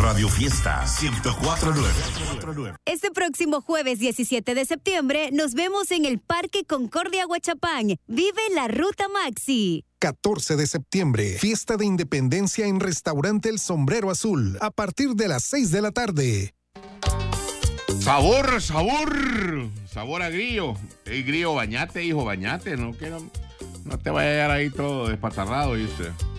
Radio Fiesta 104.9. Este próximo jueves 17 de septiembre nos vemos en el Parque Concordia Huachapán. Vive la Ruta Maxi. 14 de septiembre, fiesta de independencia en Restaurante El Sombrero Azul, a partir de las 6 de la tarde. Sabor, sabor, sabor a grillo. Grillo, bañate, hijo, bañate, no te vaya a llegar ahí todo despatarrado, ¿viste?